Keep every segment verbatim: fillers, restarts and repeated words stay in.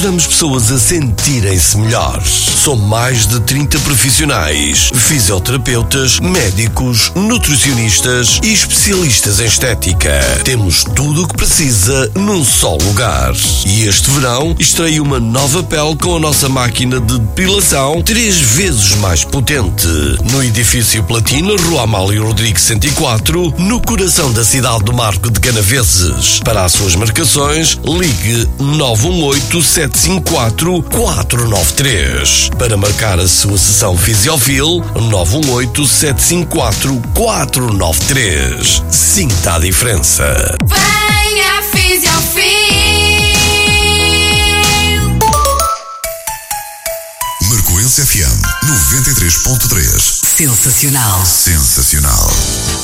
Ajudamos pessoas a sentirem-se melhores. São mais de trinta profissionais, fisioterapeutas, médicos, nutricionistas e especialistas em estética. Temos tudo o que precisa num só lugar. E este verão estreia uma nova pele com a nossa máquina de depilação três vezes mais potente. No edifício Platina, Rua Amália Rodrigues cento e quatro, no coração da cidade do Marco de Canaveses. Para as suas marcações, ligue nove um oito, sete cinco quatro, quatro nove três. Para marcar a sua sessão Fisiofil, nove um oito, sete cinco quatro, quatro nove três. Sinta a diferença. Venha a Fisiofil. Marcoense F M noventa e três ponto três. Sensacional. Sensacional.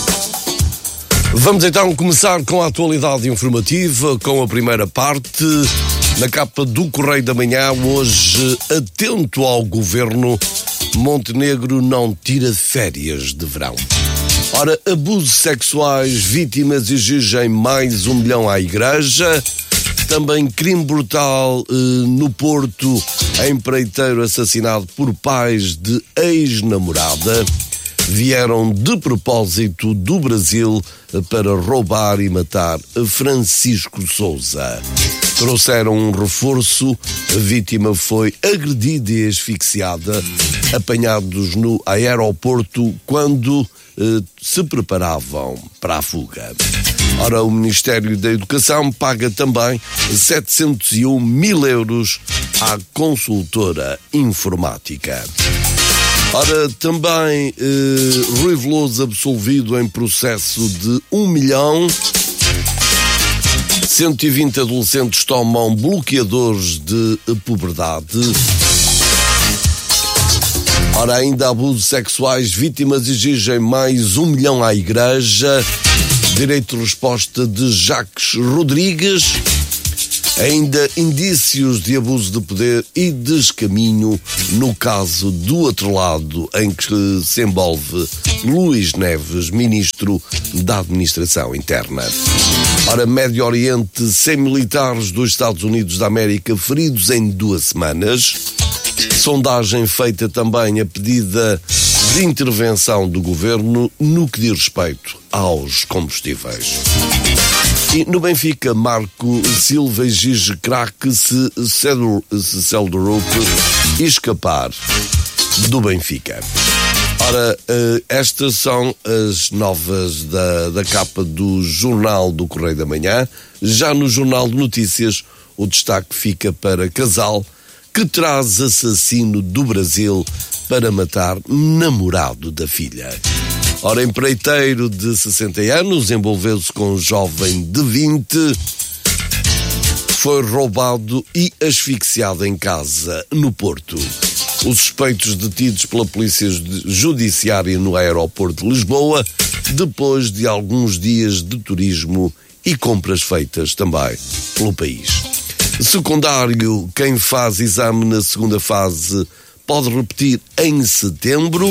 Vamos então começar com a atualidade informativa, com a primeira parte. Na capa do Correio da Manhã, hoje, atento ao governo, Montenegro não tira férias de verão. Ora, abusos sexuais, vítimas exigem mais um milhão à igreja. Também crime brutal eh, no Porto, empreiteiro assassinado por pais de ex-namorada. Vieram de propósito do Brasil para roubar e matar Francisco Souza. Trouxeram um reforço, a vítima foi agredida e asfixiada, apanhados no aeroporto quando eh, se preparavam para a fuga. Ora, o Ministério da Educação paga também setecentos e um mil euros à consultora informática. Ora, também eh, Rui Veloso absolvido em processo de um milhão. cento e vinte adolescentes tomam bloqueadores de puberdade. Ora, ainda abusos sexuais, vítimas exigem mais um milhão à igreja. Direito de resposta de Jacques Rodrigues. Ainda indícios de abuso de poder e descaminho no caso do outro lado em que se envolve Luís Neves, ministro da Administração Interna. Ora, Médio Oriente, cem militares dos Estados Unidos da América feridos em duas semanas. Sondagem feita também a pedida de intervenção do governo no que diz respeito aos combustíveis. E no Benfica, Marco Silva exige craque se Seldorf escapar do Benfica. Ora, estas são as novas da, da capa do Jornal do Correio da Manhã. Já no Jornal de Notícias, o destaque fica para casal que traz assassino do Brasil para matar namorado da filha. Ora, empreiteiro de sessenta anos envolveu-se com um jovem de vinte, foi roubado e asfixiado em casa, no Porto. Os suspeitos detidos pela Polícia Judiciária no aeroporto de Lisboa, depois de alguns dias de turismo e compras feitas também pelo país. Secundário, quem faz exame na segunda fase pode repetir em setembro.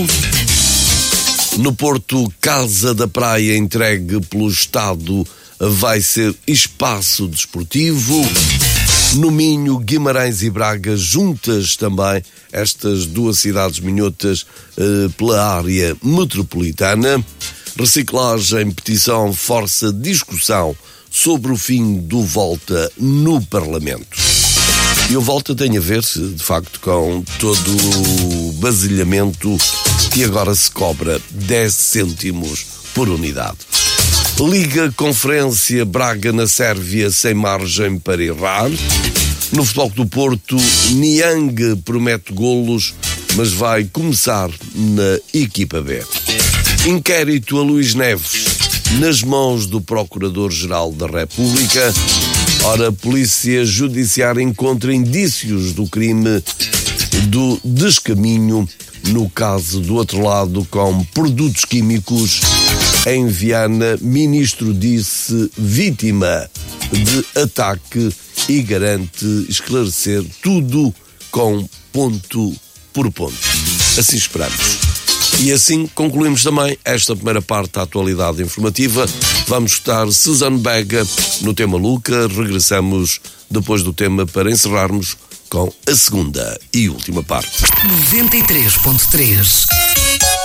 No Porto, Casa da Praia entregue pelo Estado vai ser espaço desportivo. No Minho, Guimarães e Braga juntas também, estas duas cidades minhotas eh, pela área metropolitana. Reciclagem, petição, força discussão sobre o fim do Volta no Parlamento. E o Volta tem a ver, de facto, com todo o basilhamento que agora se cobra dez cêntimos por unidade. Liga Conferência Braga na Sérvia sem margem para errar. No Futebol do Porto, Niang promete golos, mas vai começar na equipa B. Inquérito a Luís Neves nas mãos do Procurador-Geral da República. Ora, a Polícia Judiciária encontra indícios do crime do descaminho no caso do outro lado com produtos químicos. Em Viana, ministro disse vítima de ataque e garante esclarecer tudo com ponto por ponto. Assim esperamos. E assim concluímos também esta primeira parte da atualidade informativa. Vamos escutar Suzanne Vega no tema Luca. Regressamos depois do tema para encerrarmos com a segunda e última parte. noventa e três ponto três